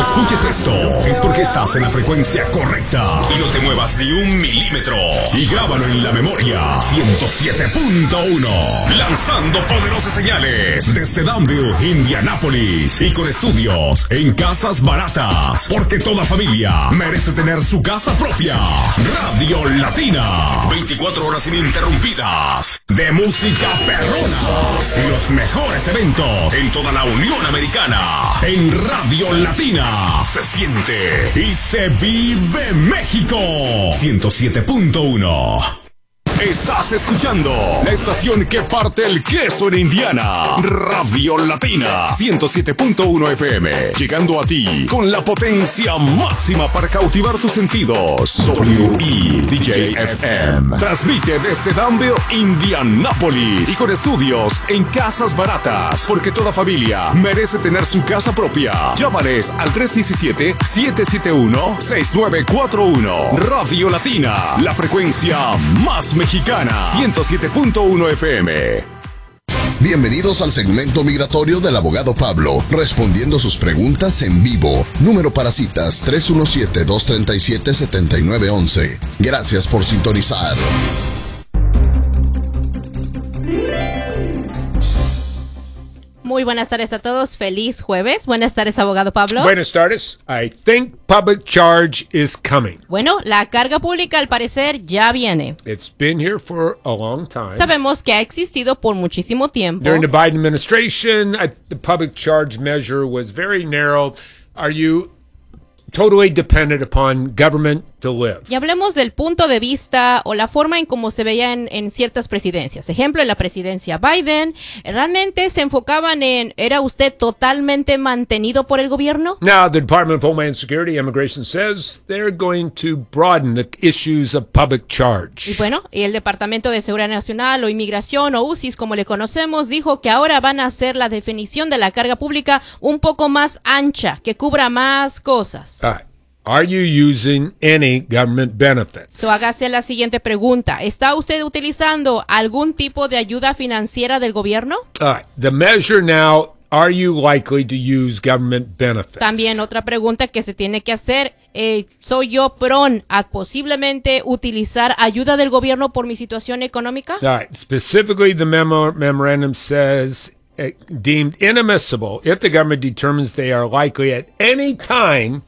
escuches esto, es porque estás en la frecuencia correcta. Y no te muevas ni un milímetro. Y grábalo en la memoria. 107.1. Lanzando poderosas señales desde Danville, Indianápolis. Y con estudios en casas baratas. Porque toda familia merece tener su casa propia. Radio Latina. 24 horas ininterrumpidas. De música perrona. Y los mejores eventos en toda la Unión Americana. En Radio Latina se siente y se vive México. 107.1. Estás escuchando la estación que parte el queso en Indiana. Radio Latina 107.1 FM. Llegando a ti con la potencia máxima para cautivar tus sentidos. WEDJ-FM. Transmite desde Danville, Indianápolis. Y con estudios en casas baratas. Porque toda familia merece tener su casa propia. Llámales al 317-771-6941. Radio Latina. La frecuencia más mexicana. 107.1 FM. Bienvenidos al segmento migratorio del abogado Pablo, respondiendo sus preguntas en vivo. Número para citas 317-237-7911. Gracias por sintonizar. Muy buenas tardes a todos. Feliz jueves. Buenas tardes, abogado Pablo. Buenas tardes. I think public charge is coming. Bueno, la carga pública al parecer ya viene. It's been here for a long time. Sabemos que ha existido por muchísimo tiempo. During the Biden administration, the public charge measure was very narrow. Are you totally dependent upon government to live? Y hablemos del punto de vista o la forma en cómo se veía en ciertas presidencias. Ejemplo, en la presidencia Biden, realmente se enfocaban en, ¿era usted totalmente mantenido por el gobierno? Now, the Department of Homeland Security Immigration says they're going to broaden the issues of public charge. Y bueno, y el Departamento de Seguridad Nacional o Inmigración o UCIS, como le conocemos, dijo que ahora van a hacer la definición de la carga pública un poco más ancha, que cubra más cosas. Are you using any government benefits? So, hágase la siguiente pregunta. ¿Está usted utilizando algún tipo de ayuda financiera del gobierno? The measure now, are you likely to use government benefits? También otra pregunta que se tiene que hacer, ¿soy yo prone a posiblemente utilizar ayuda del gobierno por mi situación económica? Specifically, the memorandum says deemed inadmissible if the government determines they are likely at any time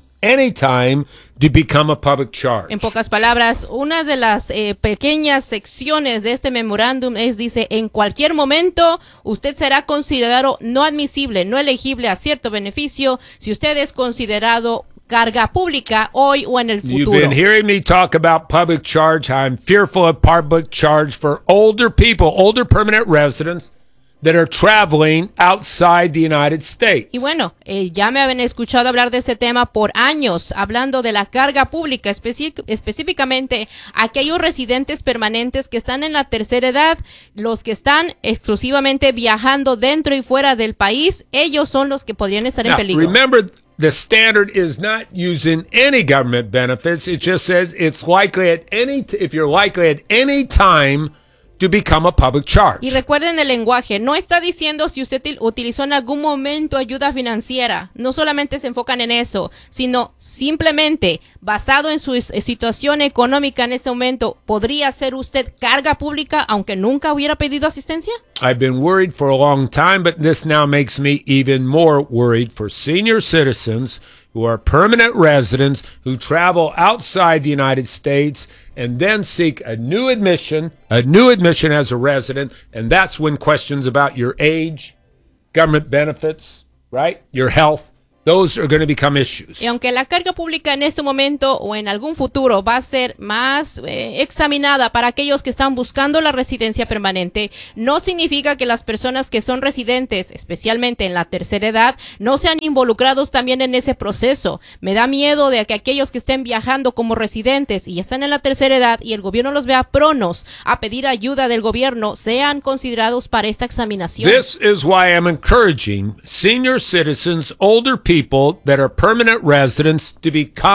to become a public charge. En pocas palabras, una de las pequeñas secciones de este memorándum dice, en cualquier momento usted será considerado no admisible, no elegible a cierto beneficio si usted es considerado carga pública hoy o en el futuro. You've been hearing me talk about public charge, how I'm fearful of public charge for older people, older permanent residents that are traveling outside the United States. Y bueno, ya me habían escuchado hablar de este tema por años, hablando de la carga pública, específicamente aquellos residentes permanentes que están en la tercera edad, los que están exclusivamente viajando dentro y fuera del país, ellos son los que podrían estar en peligro. Remember, the standard is not using any government benefits. It just says it's likely at if you're likely at any time to become a public charge. Y recuerden el lenguaje, no está diciendo si usted utilizó en algún momento ayuda financiera, no solamente se enfocan en eso, sino simplemente basado en su situación económica en este momento, ¿podría ser usted carga pública aunque nunca hubiera pedido asistencia? I've been worried for a long time, but this now makes me even more worried for senior citizens who are permanent residents who travel outside the United States and then seek a new admission as a resident, and that's when questions about your age, government benefits, right, your health, those are going to become issues. Y aunque la carga pública en este momento o en algún futuro va a ser más examinada para aquellos que están buscando la residencia permanente, no significa que las personas que son residentes, especialmente en la tercera edad, no sean involucrados también en ese proceso. Me da miedo de que aquellos que estén viajando como residentes y están en la tercera edad y el gobierno los vea pronos a pedir ayuda del gobierno, sean considerados para esta examinación. This is why I'm encouraging senior citizens, older people that are permanent residents to become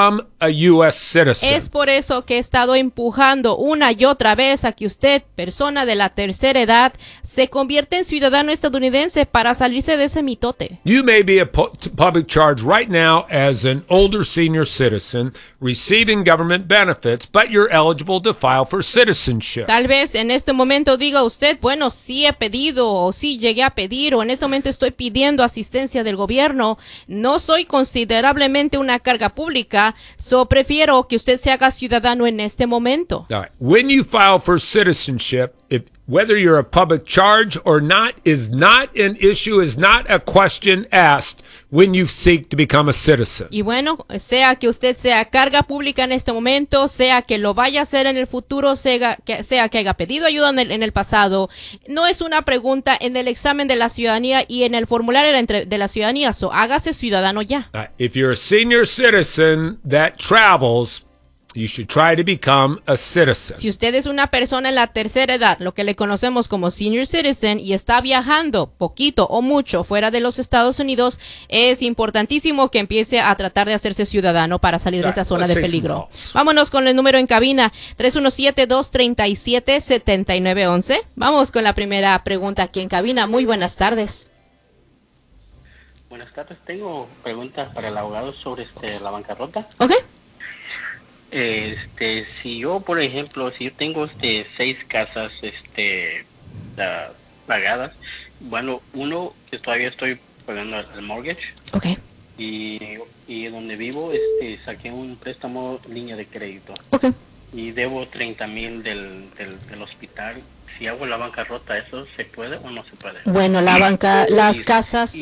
a U.S. citizen. Es por eso que he estado empujando una y otra vez a que usted, persona de la tercera edad, se convierta en ciudadano estadounidense para salirse de ese mitote. You may be a public charge right now as an older senior citizen receiving government benefits, but you're eligible to file for citizenship. Tal vez en este momento diga usted, bueno, sí he pedido o sí llegué a pedir o en este momento estoy pidiendo asistencia del gobierno. No soy considerablemente una carga pública, prefiero que usted se haga ciudadano en este momento. All right. When you file for citizenship, whether you're a public charge or not is not an issue, is not a question asked when you seek to become a citizen. Y bueno, sea que usted sea carga pública en este momento, sea que lo vaya a hacer en el futuro, sea que haya pedido ayuda en el pasado, no es una pregunta en el examen de la ciudadanía y en el formulario de la ciudadanía, hágase ciudadano ya. If you're a senior citizen that travels, you should try to become a citizen. Si usted es una persona en la tercera edad, lo que le conocemos como senior citizen, y está viajando poquito o mucho fuera de los Estados Unidos, es importantísimo que empiece a tratar de hacerse ciudadano para salir de esa zona de peligro. Vámonos con el número en cabina, 317-237-7911. Vamos con la primera pregunta aquí en cabina. Muy buenas tardes. Buenas tardes, tengo preguntas para el abogado sobre la bancarrota. Ok. Si yo, por ejemplo, si yo tengo 6 casas pagadas, bueno, uno que todavía estoy pagando el mortgage. Okay. Y donde vivo saqué un préstamo línea de crédito. Okay. Y debo 30,000 del hospital. Si hago la bancarrota, ¿eso se puede o no se puede? Bueno, las casas.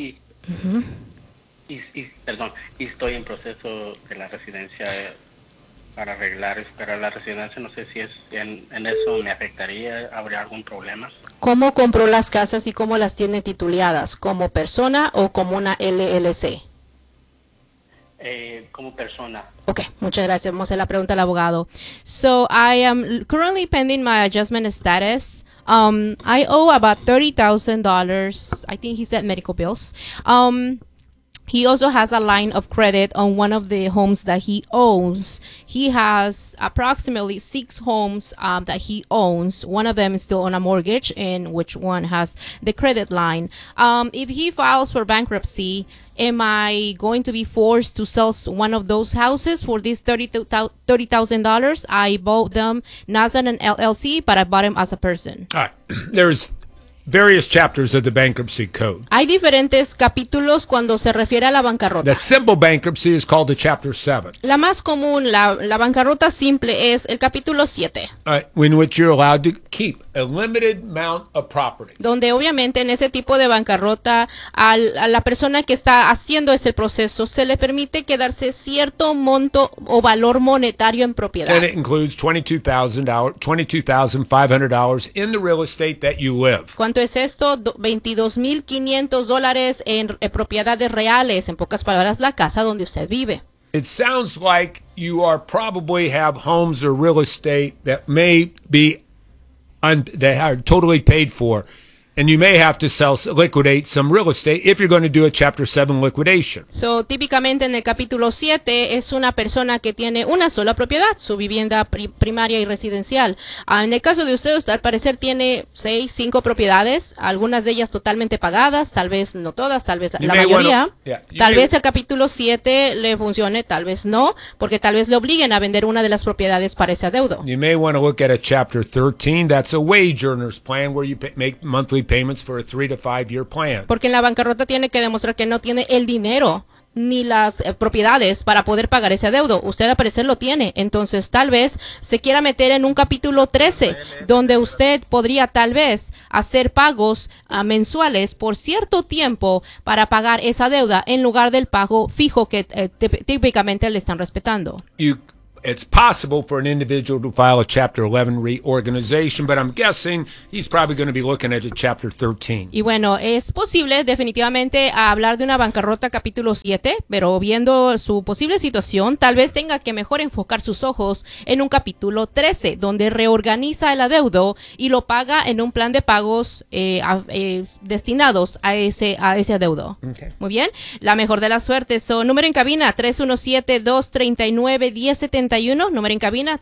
Perdón, y estoy en proceso de la residencia para arreglar para la residencia. No sé si en eso me afectaría, ¿habría algún problema? ¿Cómo compró las casas y cómo las tiene tituleadas? ¿Como persona o como una LLC? Como persona. Okay, muchas gracias. Vamos a hacer la pregunta al abogado. So, I am currently pending my adjustment status. I owe about $30,000. I think he said medical bills. He also has a line of credit on one of the homes that he owns. He has approximately 6 homes that he owns. One of them is still on a mortgage, and which one has the credit line. If he files for bankruptcy, am I going to be forced to sell one of those houses for this $30,000? I bought them not as an LLC, but I bought them as a person. All right. There's various chapters of the bankruptcy code. Hay diferentes capítulos cuando se refiere a la bancarrota. The simple bankruptcy is called the chapter 7. La más común, la bancarrota simple, es el capítulo 7. In which you're allowed to keep a limited amount of property. Donde obviamente en ese tipo de bancarrota a la persona que está haciendo ese proceso se le permite quedarse cierto monto o valor monetario en propiedad. And it includes $22,500 in the real estate that you live. ¿Cuánto es esto? $22,500 en propiedades reales, en pocas palabras, la casa donde usted vive. It sounds like you probably have homes or real estate that may be that are totally paid for, and you may have to liquidate some real estate if you're going to do a Chapter 7 liquidation. So, típicamente en el capítulo 7 es una persona que tiene una sola propiedad, su vivienda primaria y residencial. En el caso de usted al parecer tiene 5 propiedades, algunas de ellas totalmente pagadas, tal vez no todas, tal vez la mayoría. Tal vez el capítulo 7 le funcione, tal vez no, porque tal vez le obliguen a vender una de las propiedades para ese adeudo. You may want to look at a Chapter 13. That's a wage earner's plan where you make monthly payments for a 3 to 5 year plan. Porque en la bancarrota tiene que demostrar que no tiene el dinero ni las propiedades para poder pagar ese adeudo. Usted al parecer lo tiene, entonces tal vez se quiera meter en un capítulo 13 donde usted podría tal vez hacer pagos mensuales por cierto tiempo para pagar esa deuda en lugar del pago fijo que típicamente le están respetando. it's possible for an individual to file a Chapter 11 reorganization, but I'm guessing he's probably going to be looking at a Chapter 13. Y bueno, es posible definitivamente hablar de una bancarrota capítulo 7, pero viendo su posible situación, tal vez tenga que mejor enfocar sus ojos en un capítulo 13, donde reorganiza el adeudo y lo paga en un plan de pagos destinados a ese adeudo. Okay. Muy bien, la mejor de las suertes. So, número en cabina 317-239-1071, número en cabina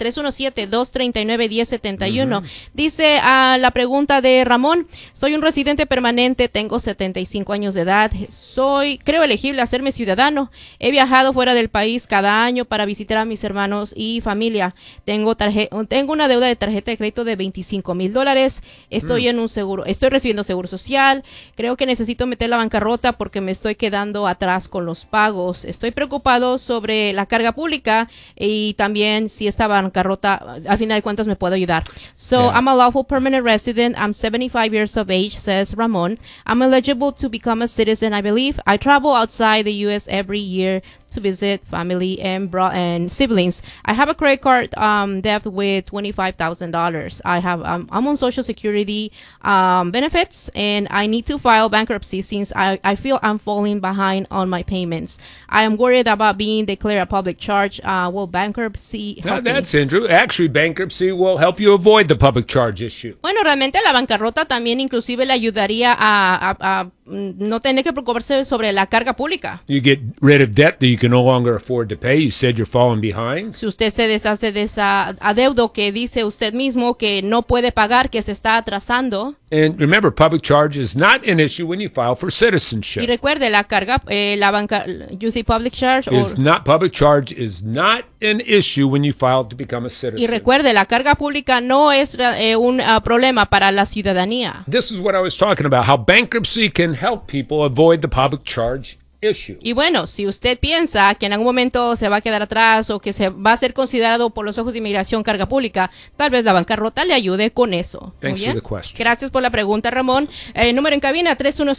317-239-1071. Dice la pregunta de Ramón: soy un residente permanente, tengo 75 años de edad, creo elegible a hacerme ciudadano. He viajado fuera del país cada año para visitar a mis hermanos y familia. Tengo una deuda de tarjeta de crédito de $25,000. Estoy recibiendo seguro social. Creo que necesito meter la bancarrota porque me estoy quedando atrás con los pagos. Estoy preocupado sobre la carga pública y también si esta bancarrota al final de cuentas me puede ayudar. So, Yeah. I'm a lawful permanent resident. I'm 75 years of age, says Ramon. I'm eligible to become a citizen, I believe. I travel outside the U.S. every year to visit family and siblings. I have a credit card debt with $25,000. I'm on Social Security benefits, and I need to file bankruptcy since I feel I'm falling behind on my payments. I am worried about being declared a public charge. Will bankruptcy Now, help me? that's interesting. Actually, bankruptcy will help you avoid the public charge issue. Bueno, realmente la bancarrota también inclusive le ayudaría a no tener que preocuparse sobre la carga pública. You get rid of debt that you can no longer afford to pay. You said you're falling behind. Si usted se deshace de esa adeudo que dice usted mismo que no puede pagar, que se está atrasando. And remember, public charge is not an issue when you file for Y citizenship. recuerde, la carga, you say public charge, Public charge is not an issue when you file to become a y citizen. recuerde, la carga pública no es un problema para la ciudadanía. This is what I was talking about, how bankruptcy can help people avoid the public charge issue. Y bueno, si usted piensa que en algún momento se va a quedar atrás o que se va a ser considerado por los ojos de inmigración carga pública, tal vez la bancarrota le ayude con eso. Muy Thanks bien. for the question. Gracias por la pregunta, Ramón. Número en cabina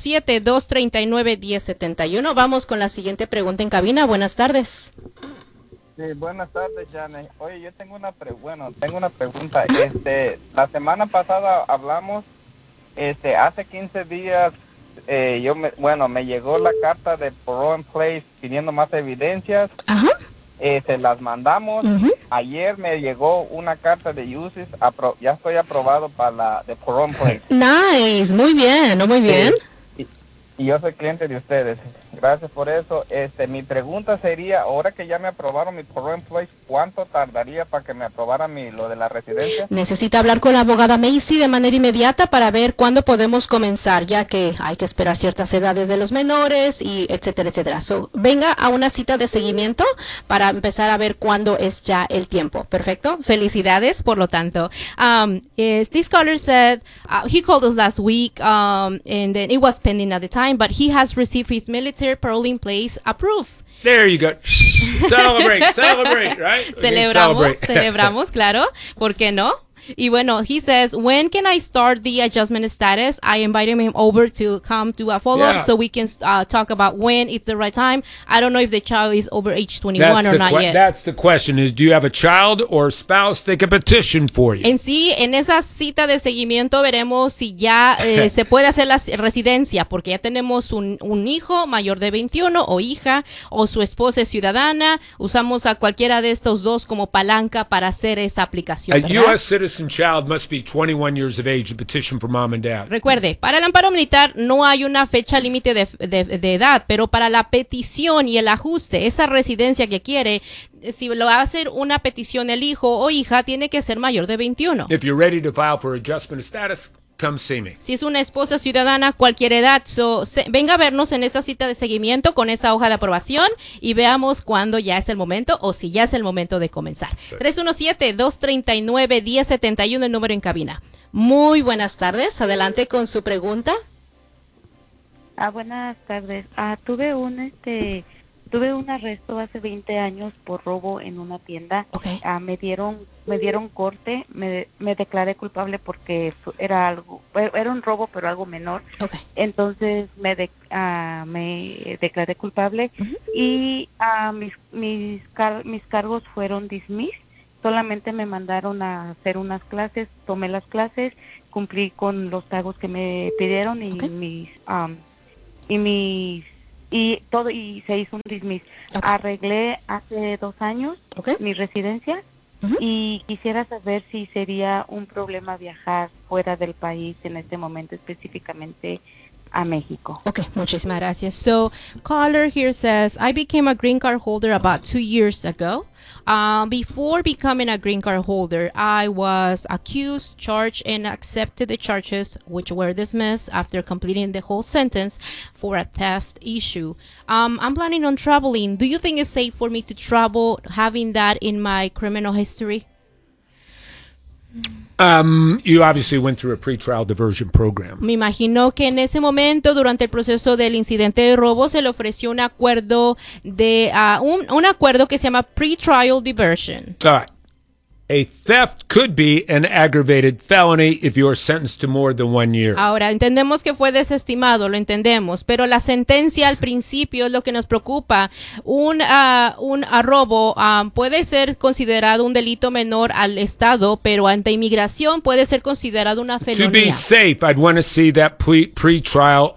317-239-1071. Vamos con la siguiente pregunta en cabina. Buenas tardes. Sí, buenas tardes, Janet. Oye, yo tengo una pregunta. La semana pasada hablamos, hace 15 días, me llegó la carta de Parole in Place pidiendo más evidencias. Ajá. Se las mandamos. Ujú. Ayer me llegó una carta de UCIS, ya estoy aprobado para la de Parole in Place. Nice, muy bien, ¿no? Muy bien. Y yo soy cliente de ustedes. Gracias por eso. Mi pregunta sería, ahora que ya me aprobaron mi Parole in Place, ¿cuánto tardaría para que me aprobaran lo de la residencia? Necesita hablar con la abogada Macy de manera inmediata para ver cuándo podemos comenzar, ya que hay que esperar ciertas edades de los menores y etcétera, etcétera. So, venga a una cita de seguimiento para empezar a ver cuándo es ya el tiempo. Perfecto. Felicidades, por lo tanto. This caller said he called us last week, and then it was pending at the time, but he has received his military parole in place approved. There you go. Celebrate, right? Celebramos, claro. ¿Por qué no? Y bueno, he says, when can I start the adjustment status? I invited him over to come do a follow-up Yeah. so we can talk about when it's the right time. I don't know if the child is over age 21 or not yet. That's the question is, do you have a child or spouse that can petition for you? En sí, en esa cita de seguimiento veremos si ya se puede hacer la residencia, porque ya tenemos un hijo mayor de 21 o hija, o su esposa es ciudadana. Usamos a cualquiera de estos dos como palanca para hacer esa aplicación, A ¿verdad? U.S. citizen child must be 21 years of age to petition for mom and dad. Recuerde, para el amparo militar no hay una fecha límite de edad, pero para la petición y el ajuste, esa residencia que quiere, si lo va a hacer una petición el hijo o hija, tiene que ser mayor de 21. If you're ready to file for adjustment of status, come see me. Si es una esposa ciudadana, cualquier edad, venga a vernos en esta cita de seguimiento con esa hoja de aprobación y veamos cuándo ya es el momento o si ya es el momento de comenzar. 317-239-1071, el número en cabina. Muy buenas tardes, adelante con su pregunta. Buenas tardes. Tuve tuve un arresto hace 20 años por robo en una tienda. Okay. Me dieron corte, me declaré culpable porque era un robo, pero algo menor. Okay. Entonces me declaré culpable y mis cargos fueron dismissed. Solamente me mandaron a hacer unas clases, tomé las clases, cumplí con los pagos que me pidieron y y se hizo un dismiss. Okay. Arreglé hace 2 años mi residencia y quisiera saber si sería un problema viajar fuera del país en este momento, específicamente a México. Okay, muchísimas gracias. So, caller here says, I became a green card holder about 2 years ago. Before becoming a green card holder, I was accused, charged, and accepted the charges, which were dismissed after completing the whole sentence for a theft issue. I'm planning on traveling. Do you think it's safe for me to travel having that in my criminal history? You obviously went through a pretrial diversion program. Me imagino que en ese momento, durante el proceso del incidente de robo, se le ofreció un acuerdo de un acuerdo que se llama pretrial diversion. All right. A theft could be an aggravated felony if you are sentenced to more than 1 year. Ahora, entendemos que fue desestimado, lo entendemos, pero la sentencia al principio es lo que nos preocupa. Un robo puede ser considerado un delito menor al Estado, pero ante inmigración puede ser considerado una felonía. To be safe, I'd want to see that pretrial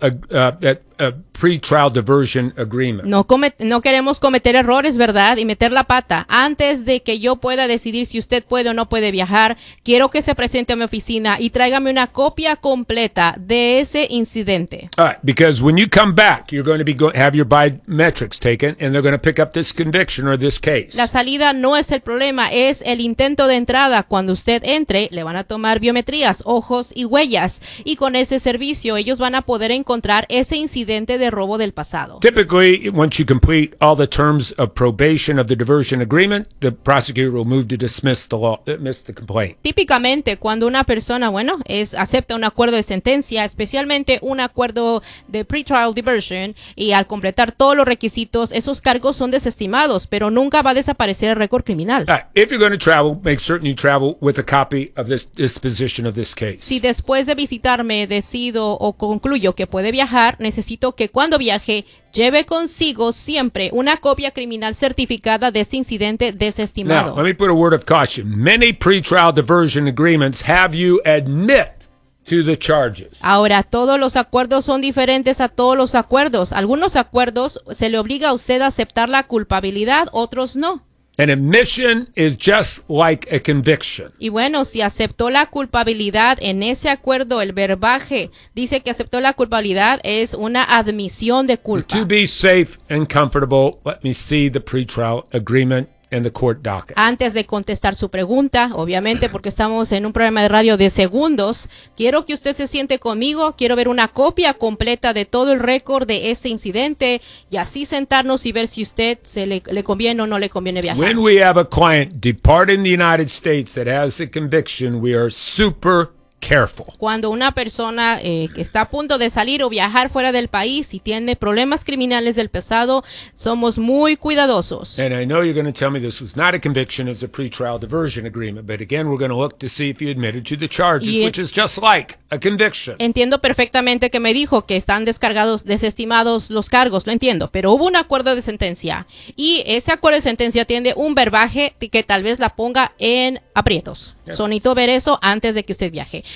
pretrial diversion agreement. No queremos cometer errores, ¿verdad? Y meter la pata. Antes de que yo pueda decidir si usted puede o no puede viajar, quiero que se presente a mi oficina y tráigame una copia completa de ese incidente. All right, because when you come back, you're going to have your biometrics taken, and they're going to pick up this conviction or this case. La salida no es el problema, es el intento de entrada. Cuando usted entre, le van a tomar biometrías, ojos y huellas, y con ese servicio ellos van a poder encontrar ese incidente de robo del pasado. Typically, once you complete all the terms of probation of the diversion agreement, the prosecutor will move to dismiss the complaint. Típicamente, cuando una persona, acepta un acuerdo de sentencia, especialmente un acuerdo de pretrial diversion, y al completar todos los requisitos, esos cargos son desestimados, pero nunca va a desaparecer el récord criminal. If you're going to travel, make certain you travel with a copy of this disposition of this case. Si después de visitarme decido o concluyo que puede viajar, necesito que cuando viaje lleve consigo siempre una copia criminal certificada de este incidente desestimado. Now, let me put a word of caution. Many pretrial diversion agreements have you admit to the charges. Ahora, todos los acuerdos son diferentes a todos los acuerdos. Algunos acuerdos se le obliga a usted a aceptar la culpabilidad, otros no. An admission is just like a conviction. Y bueno, si aceptó la culpabilidad en ese acuerdo, el verbaje dice que aceptó la culpabilidad, es una admisión de culpa. To be safe and comfortable, let me see the pretrial agreement and the court docket. Antes de contestar su pregunta, obviamente porque estamos en un programa de radio de segundos, quiero que usted se siente conmigo, quiero ver una copia completa de todo el récord de este incidente y así sentarnos y ver si usted le conviene o no le conviene viajar. When we have a client departing the United States that has a conviction, we are super careful. Cuando una persona que está a punto de salir o viajar fuera del país y tiene problemas criminales del pasado, somos muy cuidadosos. And I know you're going to tell me this was not a conviction, it's a pretrial diversion agreement, but again, we're going to look to see if you admitted to the charges, which is just like a conviction. Entiendo perfectamente que me dijo que están desestimados los cargos, lo entiendo, pero hubo un acuerdo de sentencia y ese acuerdo de sentencia tiene un verbaje que tal vez la ponga en aprietos. Sonito ver eso antes de que usted viaje.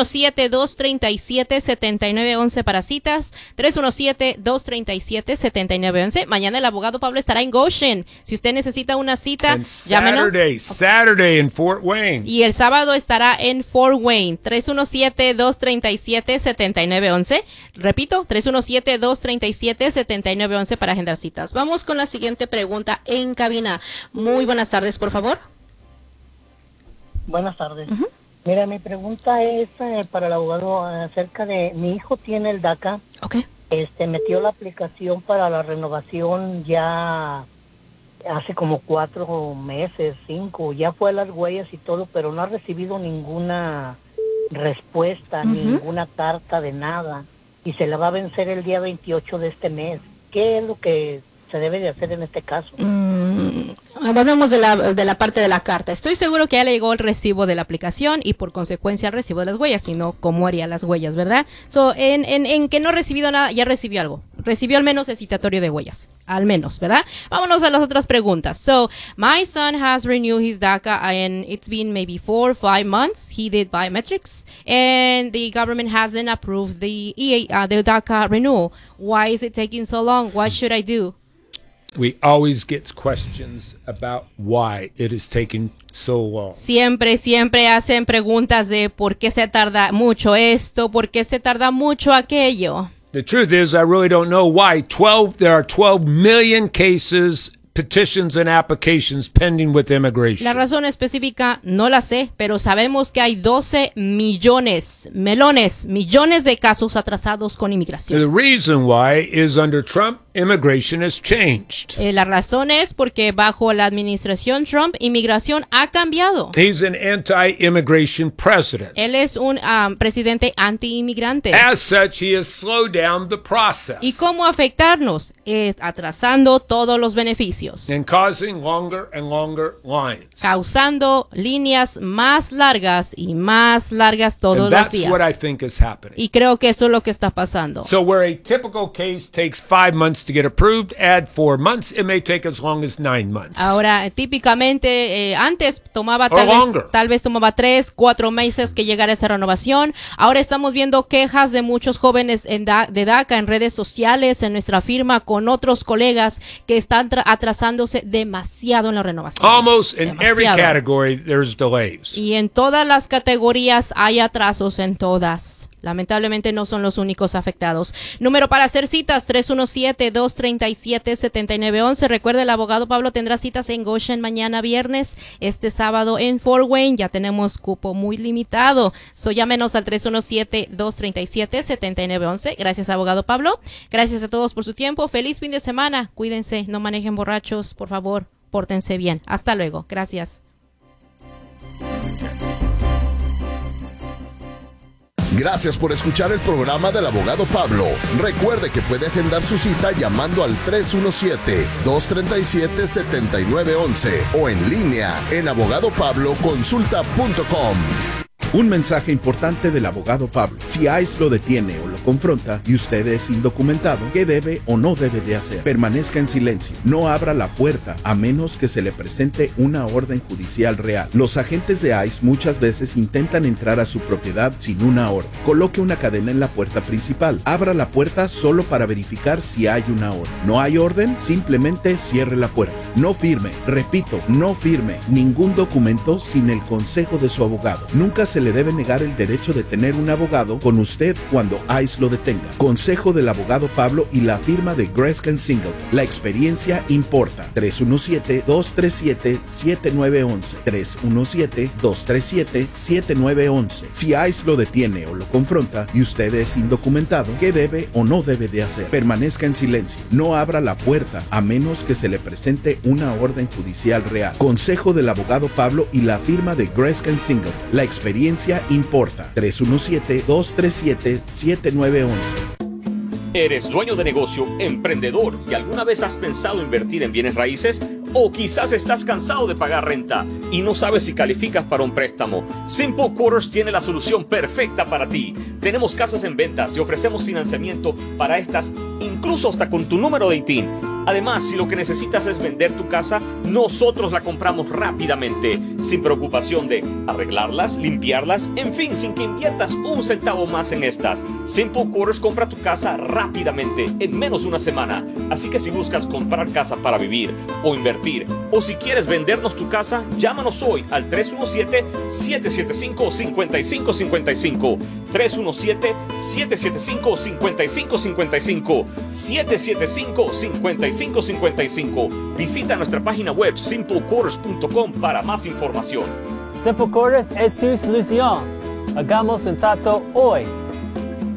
317-237-7911 para citas. 317-237-7911. Mañana el abogado Pablo estará en Goshen. Si usted necesita una cita, llámenos. Saturday in Fort Wayne. Y el sábado estará en Fort Wayne. 317-237-7911. Repito, 317-237-7911 para agendar citas. Vamos con la siguiente pregunta en cabina. Muy buenas tardes, por favor. Buenas tardes. Mira, mi pregunta es para el abogado acerca de mi hijo tiene el DACA. Okay. Metió la aplicación para la renovación ya hace como 4 meses, 5. Ya fue a las huellas y todo, pero no ha recibido ninguna respuesta, ninguna carta de nada. Y se le va a vencer el día 28 de este mes. ¿Qué es lo que se debe de hacer en este caso? Volvemos de la parte de la carta. Estoy seguro que ya le llegó el recibo de la aplicación y por consecuencia el recibo de las huellas, sino cómo haría las huellas, ¿verdad? En que no ha recibido nada, ya recibió algo. Recibió al menos el citatorio de huellas. Al menos, ¿verdad? Vámonos a las otras preguntas. So, my son has renewed his DACA and it's been maybe 4 or 5 months. He did biometrics and the government hasn't approved the DACA renewal. Why is it taking so long? What should I do? We always get questions about why it is taking so long. Siempre hacen preguntas de por qué se tarda mucho esto, por qué se tarda mucho aquello. The truth is, I really don't know why. There are 12 million cases, petitions, and applications pending with immigration. La razón específica no la sé, pero sabemos que hay 12 millones de casos atrasados con inmigración. The reason why is under Trump, immigration has changed. La razón es porque bajo la administración Trump, inmigración ha cambiado. He's an anti-immigration president. Él es un presidente anti-inmigrante. As such, he has slowed down the process. ¿Y cómo afectarnos? Atrasando todos los beneficios. And causing longer and longer lines. Causando líneas más largas y más largas todos los días. That's what I think is happening. Y creo que eso es lo que está pasando. So where a typical case takes 5 months to get approved, add 4 months, it may take as long as 9 months. Ahora, típicamente, antes tomaba tal vez tomaba 3, 4 meses que llegara esa renovación. Ahora estamos viendo quejas de muchos jóvenes de DACA en redes sociales, en nuestra firma, con otros colegas que están atrasándose demasiado en la renovación. Almost in every category, there's delays. Y en todas las categorías hay atrasos en todas. Lamentablemente no son los únicos afectados. Número para hacer citas, 317-237-7911. Recuerde, el abogado Pablo tendrá citas en Goshen mañana viernes, este sábado en Fort Wayne. Ya tenemos cupo muy limitado. Llámenos al 317-237-7911. Gracias, abogado Pablo. Gracias a todos por su tiempo. Feliz fin de semana. Cuídense, no manejen borrachos, por favor. Pórtense bien. Hasta luego. Gracias. Gracias por escuchar el programa del abogado Pablo. Recuerde que puede agendar su cita llamando al 317-237-7911 o en línea en abogadopabloconsulta.com. Un mensaje importante del abogado Pablo. Si ICE lo detiene o lo confronta y usted es indocumentado, ¿qué debe o no debe de hacer? Permanezca en silencio. No abra la puerta a menos que se le presente una orden judicial real. Los agentes de ICE muchas veces intentan entrar a su propiedad sin una orden. Coloque una cadena en la puerta principal. Abra la puerta solo para verificar si hay una orden. ¿No hay orden? Simplemente cierre la puerta. No firme, repito, no firme ningún documento sin el consejo de su abogado. Nunca se le debe negar el derecho de tener un abogado con usted cuando ICE lo detenga. Consejo del abogado Pablo y la firma de Grescan Singleton. La experiencia importa. 317-237-7911. 317-237-7911. Si ICE lo detiene o lo confronta y usted es indocumentado, ¿qué debe o no debe de hacer? Permanezca en silencio. No abra la puerta a menos que se le presente una orden judicial real. Consejo del abogado Pablo y la firma de Grescan Singleton. La experiencia importa. 317-237-7911. ¿Eres dueño de negocio, emprendedor y alguna vez has pensado invertir en bienes raíces? O quizás estás cansado de pagar renta y no sabes si calificas para un préstamo. Simple Quarters tiene la solución perfecta para ti. Tenemos casas en ventas y ofrecemos financiamiento para estas, incluso hasta con tu número de ITIN. Además, si lo que necesitas es vender tu casa, nosotros la compramos rápidamente, sin preocupación de arreglarlas, limpiarlas, en fin, sin que inviertas un centavo más en estas. Simple Quarters compra tu casa rápidamente, en menos de una semana. Así que si buscas comprar casa para vivir o invertir, o si quieres vendernos tu casa, llámanos hoy al 317-775-5555. 317-775-5555. 775-5555. Visita nuestra página web simplequarters.com para más información. Simple Quarters es tu solución. Hagamos un trato hoy.